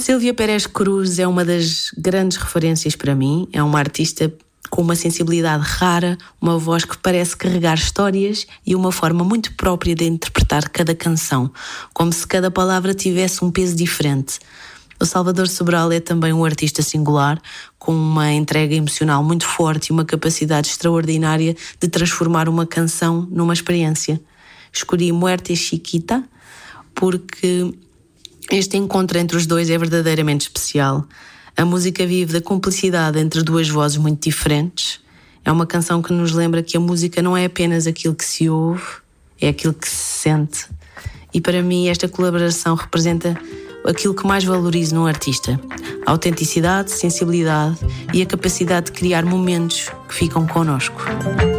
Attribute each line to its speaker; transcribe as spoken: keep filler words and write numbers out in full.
Speaker 1: Sílvia Pérez Cruz é uma das grandes referências para mim. É uma artista com uma sensibilidade rara, uma voz que parece carregar histórias e uma forma muito própria de interpretar cada canção, como se cada palavra tivesse um peso diferente. O Salvador Sobral é também um artista singular, com uma entrega emocional muito forte e uma capacidade extraordinária de transformar uma canção numa experiência. Escolhi Muerte Chiquita porque este encontro entre os dois é verdadeiramente especial. A música vive da cumplicidade entre duas vozes muito diferentes. É uma canção que nos lembra que a música não é apenas aquilo que se ouve, é aquilo que se sente. E para mim esta colaboração representa aquilo que mais valorizo num artista: a autenticidade, sensibilidade e a capacidade de criar momentos que ficam connosco.